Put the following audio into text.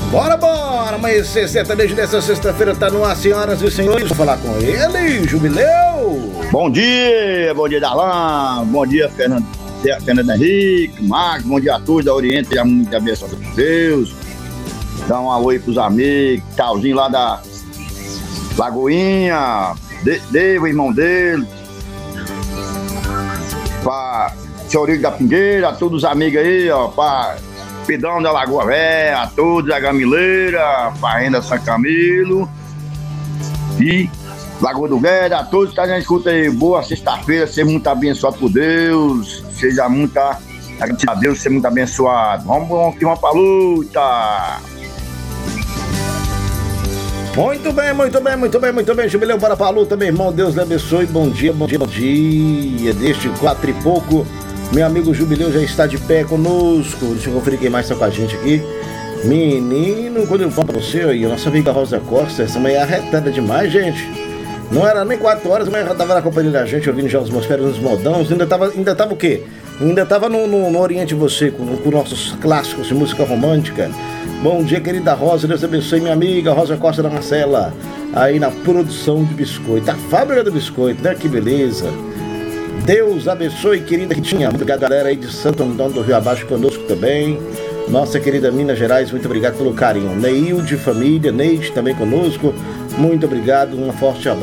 Bora, amanhecer sertanejo dessa sexta-feira tá no ar, senhoras e senhores. Vou falar com ele, Jubileu. Bom dia Darlan, bom dia Fernando Henrique, Marcos, bom dia a todos da Oriente, já muito abençoado por Deus. Dá um alô aí pros amigos, Talzinho lá da Lagoinha, o irmão dele, pra Senhorio da Pingueira, a todos os amigos aí, ó, pra Pedrão da Lagoa Velha, a todos da Gamileira, Parrenda São Camilo e Lagoa do Velho, a todos que a gente escuta aí. Boa sexta-feira, seja muito abençoado por Deus, seja muito agradecido a Deus, seja muito abençoado. Vamos pra luta! Muito bem, Jubileu, bora pra luta, meu irmão, Deus lhe abençoe, bom dia, desde 4 e pouco, meu amigo Jubileu já está de pé conosco, deixa eu conferir quem mais está com a gente aqui, menino, quando eu falo pra você, aí, a nossa amiga Rosa Costa, essa manhã é arretada demais, gente, não era nem 4 horas, mas já estava na companhia da gente, ouvindo já os atmosferas nos modãos, ainda tava o quê? Ainda tava no Oriente Você, com nossos clássicos de música romântica. Bom dia, querida Rosa, Deus abençoe minha amiga Rosa Costa da Marcela, aí na produção de biscoito, a fábrica do biscoito, né? Que beleza. Deus abençoe, querida Ritinha, muito obrigado, galera aí de Santo Antônio do Rio Abaixo conosco também. Nossa querida Minas Gerais, muito obrigado pelo carinho. Neilde, família, Neide também conosco, muito obrigado, um forte abraço.